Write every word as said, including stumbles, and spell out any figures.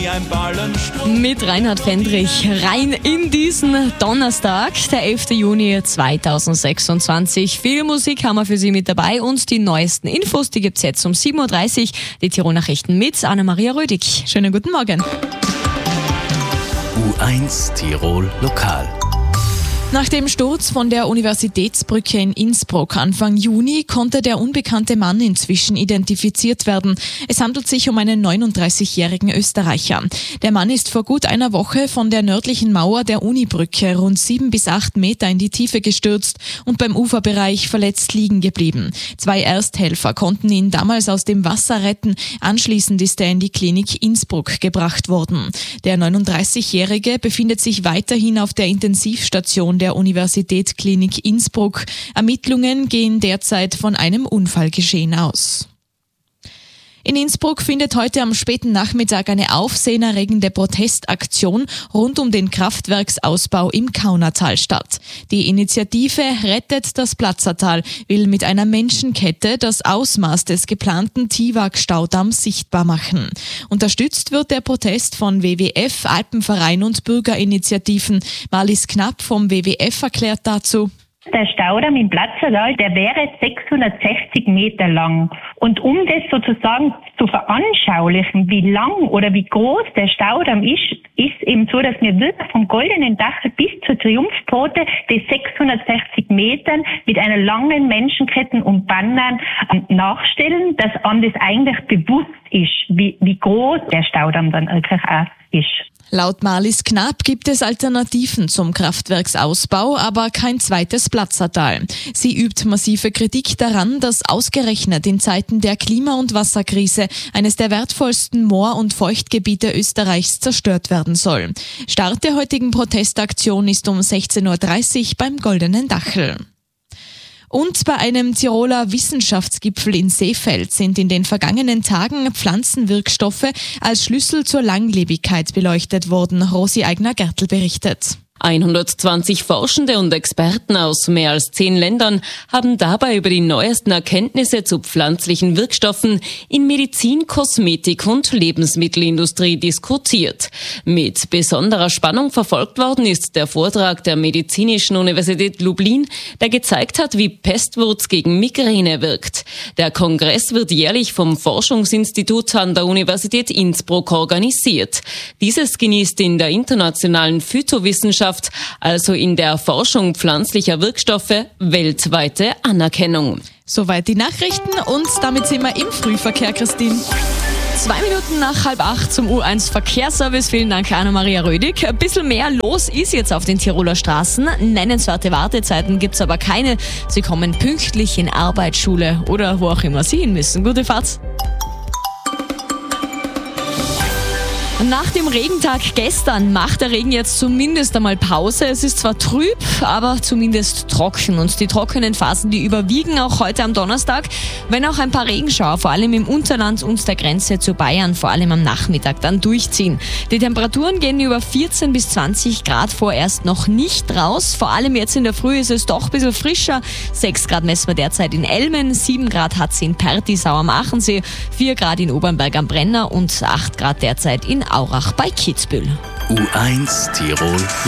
ein Ballensturm. Mit Reinhard Fendrich rein in diesen Donnerstag, der elften Juni zweitausendsechsundzwanzig. Viel Musik haben wir für Sie mit dabei und die neuesten Infos, die gibt's jetzt um sieben Uhr dreißig. Die Tirol Nachrichten mit Anna-Maria Rödig. Schönen guten Morgen. U eins Tirol Lokal. Nach dem Sturz von der Universitätsbrücke in Innsbruck Anfang Juni konnte der unbekannte Mann inzwischen identifiziert werden. Es handelt sich um einen neununddreißigjährigen Österreicher. Der Mann ist vor gut einer Woche von der nördlichen Mauer der Unibrücke rund sieben bis acht Meter in die Tiefe gestürzt und beim Uferbereich verletzt liegen geblieben. Zwei Ersthelfer konnten ihn damals aus dem Wasser retten. Anschließend ist er in die Klinik Innsbruck gebracht worden. Der neununddreißigjährige befindet sich weiterhin auf der Intensivstation der Universitätsklinik Innsbruck. Ermittlungen gehen derzeit von einem Unfallgeschehen aus. In Innsbruck findet heute am späten Nachmittag eine aufsehenerregende Protestaktion rund um den Kraftwerksausbau im Kaunertal statt. Die Initiative Rettet das Platzertal will mit einer Menschenkette das Ausmaß des geplanten Tiwag-Staudamms sichtbar machen. Unterstützt wird der Protest von W W F, Alpenverein und Bürgerinitiativen. Marlies Knapp vom W W F erklärt dazu: Der Staudamm im Platzertal, der wäre sechshundertsechzig Meter lang. Und um das sozusagen zu veranschaulichen, wie lang oder wie groß der Staudamm ist, ist eben so, dass wir wirklich vom Goldenen Dachel bis zur Triumphpforte die sechshundertsechzig Metern mit einer langen Menschenkette und Bannern nachstellen, dass einem das eigentlich bewusst ist, wie, wie groß der Staudamm dann wirklich auch ist. Laut Marlies Knapp gibt es Alternativen zum Kraftwerksausbau, aber kein zweites Platzertal. Sie übt massive Kritik daran, dass ausgerechnet in Zeiten der Klima- und Wasserkrise eines der wertvollsten Moor- und Feuchtgebiete Österreichs zerstört werden soll. Start der heutigen Protestaktion ist um sechzehn Uhr dreißig beim Goldenen Dachel. Und bei einem Tiroler Wissenschaftsgipfel in Seefeld sind in den vergangenen Tagen Pflanzenwirkstoffe als Schlüssel zur Langlebigkeit beleuchtet worden. Rosi Eigner-Gertl berichtet. hundertzwanzig Forschende und Experten aus mehr als zehn Ländern haben dabei über die neuesten Erkenntnisse zu pflanzlichen Wirkstoffen in Medizin, Kosmetik und Lebensmittelindustrie diskutiert. Mit besonderer Spannung verfolgt worden ist der Vortrag der Medizinischen Universität Lublin, der gezeigt hat, wie Pestwurz gegen Migräne wirkt. Der Kongress wird jährlich vom Forschungsinstitut an der Universität Innsbruck organisiert. Dieses genießt in der internationalen Phytowissenschaft, also in der Forschung pflanzlicher Wirkstoffe, weltweite Anerkennung. Soweit die Nachrichten und damit sind wir im Frühverkehr, Christine. Zwei Minuten nach halb acht zum U eins Verkehrsservice. Vielen Dank, Anna-Maria Rödig. Ein bisschen mehr los ist jetzt auf den Tiroler Straßen. Nennenswerte Wartezeiten gibt's aber keine. Sie kommen pünktlich in Arbeit, Schule oder wo auch immer Sie hin müssen. Gute Fahrt. Nach dem Regentag gestern macht der Regen jetzt zumindest einmal Pause. Es ist zwar trüb, aber zumindest trocken. Und die trockenen Phasen, die überwiegen auch heute am Donnerstag, wenn auch ein paar Regenschauer, vor allem im Unterland und der Grenze zu Bayern, vor allem am Nachmittag dann durchziehen. Die Temperaturen gehen über vierzehn bis zwanzig Grad vorerst noch nicht raus. Vor allem jetzt in der Früh ist es doch ein bisschen frischer. sechs Grad messen wir derzeit in Elmen, sieben Grad hat es in Pertisau am Achensee, vier Grad in Obernberg am Brenner und acht Grad derzeit in Aurach bei Kitzbühel. U eins Tirol